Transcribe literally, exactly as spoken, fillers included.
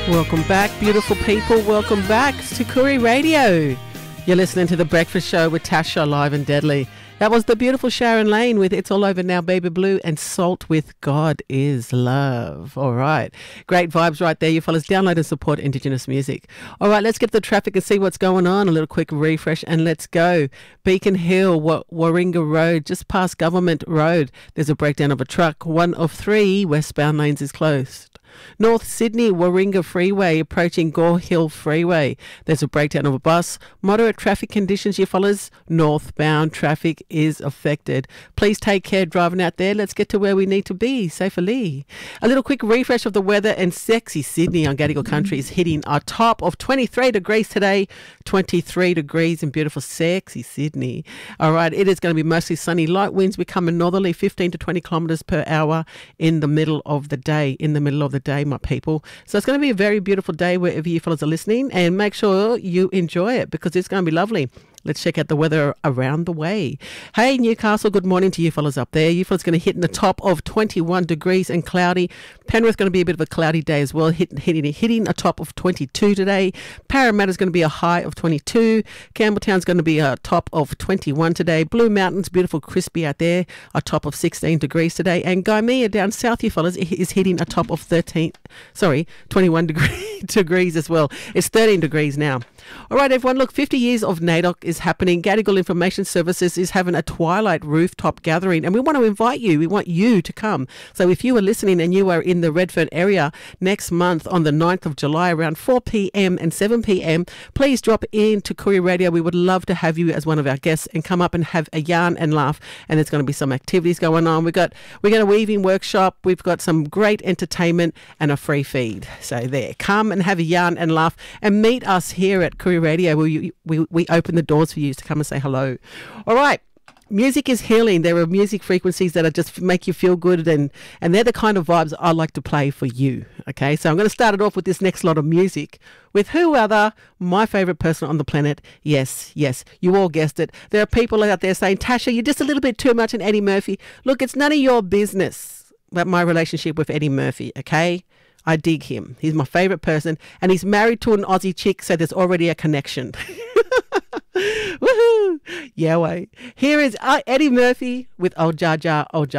Welcome back, beautiful people. Welcome back to Koori Radio. You're listening to The Breakfast Show with Tasha, live and deadly. That was the beautiful Sharon Lane with It's All Over Now, Baby Blue, and Salt with God is Love. All right. Great vibes right there, you fellas. Download and support Indigenous music. All right, let's get the traffic and see what's going on. A little quick refresh and let's go. Beacon Hill, Wa- Warringah Road, just past Government Road. There's a breakdown of a truck. One of three westbound lanes is closed. North Sydney, Warringah Freeway, approaching Gore Hill Freeway. There's a breakdown of a bus. Moderate traffic conditions, you fellas. Northbound traffic is affected. Please take care driving out there. Let's get to where we need to be safely. A little quick refresh of the weather, and sexy Sydney on Gadigal Country is hitting a top of twenty-three degrees today. twenty-three degrees in beautiful, sexy Sydney. All right, it is going to be mostly sunny. Light winds becoming northerly, fifteen to twenty kilometres per hour in the middle of the day. In the middle of the day, my people. So it's going to be a very beautiful day wherever you fellas are listening, and make sure you enjoy it because it's going to be lovely. Let's check out the weather around the way. Hey, Newcastle, good morning to you fellas up there. You fellas going to hit in the top of twenty-one degrees and cloudy. Penrith going to be a bit of a cloudy day as well, hit, hitting, hitting a top of twenty-two today. Parramatta's going to be a high of twenty-two. Campbelltown's going to be a top of twenty-one today. Blue Mountains, beautiful crispy out there, a top of sixteen degrees today. And Gymea down south, you fellas, is hitting a top of thirteen, sorry, twenty-one degree, degrees as well. It's thirteen degrees now. All right, everyone, look, fifty years of NAIDOC is happening. Gadigal Information Services is having a twilight rooftop gathering, and we want to invite you. We want you to come. So if you are listening and you are in the Redfern area next month on the ninth of July around four p.m. and seven p.m, please drop in to Koori Radio. We would love to have you as one of our guests and come up and have a yarn and laugh, and there's going to be some activities going on. We've got, we're going to weaving workshop. We've got some great entertainment and a free feed. So there, come and have a yarn and laugh and meet us here at Koori Radio. We, we, we open the doors for you to come and say hello. All right. Music is healing. There are music frequencies that are just make you feel good, and, and they're the kind of vibes I like to play for you. Okay, so I'm going to start it off with this next lot of music with who other, my favourite person on the planet. Yes, yes, you all guessed it. There are people out there saying, Tasha, you're just a little bit too much in Eddie Murphy. Look, it's none of your business about my relationship with Eddie Murphy, okay? I dig him. He's my favourite person, and he's married to an Aussie chick, so there's already a connection. Woohoo! Yeah, way. Here is uh, Eddie Murphy with Old Jar Jar, Old Jar